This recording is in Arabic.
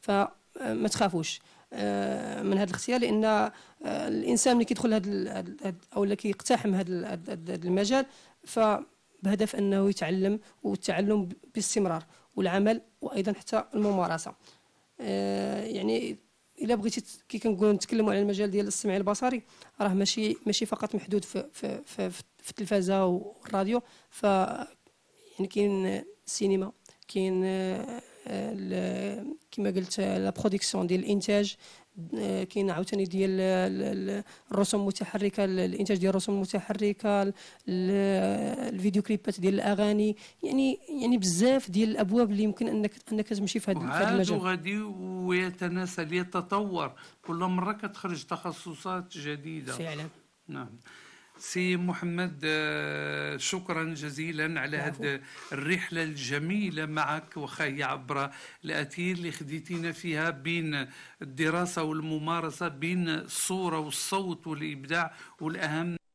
فما تخافوش من هذا الاختيار، لان الانسان ملي كيدخل او اللي كيقتحم هذا المجال فبهدف انه يتعلم، والتعلم باستمرار والعمل وايضا حتى الممارسه. يعني الا بغيتي كي كنقولوا نتكلموا على المجال ديال السمع البصري، راه ماشي فقط محدود في التلفازه والراديو. ف يعني كاين السينما، كاين كما قلت لا برودكسيون ديال الانتاج، كاين عاوتاني ديال الرسوم المتحركه، الانتاج ديال الرسوم المتحركه، الفيديو كليبات ديال الاغاني، يعني بزاف ديال الابواب اللي يمكن انك تمشي في هذا المجال. غادي ويتناسل يتطور، كل مره كتخرج تخصصات جديده فعلا. نعم. سي محمد، شكرا جزيلا على هذه الرحلة الجميلة معك، وخا هي عبر الأثير اللي خديتينا فيها بين الدراسة والممارسة، بين الصورة والصوت والإبداع، والأهم